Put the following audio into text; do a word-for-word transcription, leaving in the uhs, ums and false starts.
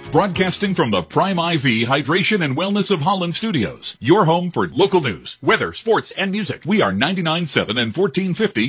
Broadcasting from the Prime I V Hydration and Wellness of Holland Studios. Your home for local news, weather, sports, and music. We are ninety-nine point seven and fourteen fifty